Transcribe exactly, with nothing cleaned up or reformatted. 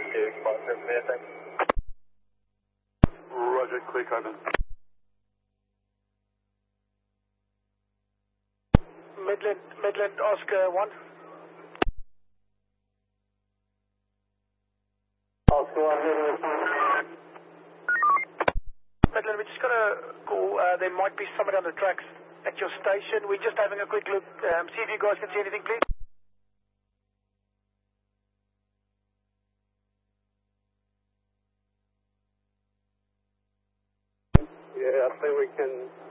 two, five seven, thanks. Roger, clear Copen. Midland, Midland, Oscar one. Oscar one, Midland. Midland, we just got a call. Uh, there might be somebody on the tracks at your station. We're just having a quick look. Um, see if you guys can see anything, please. Yeah, I think we can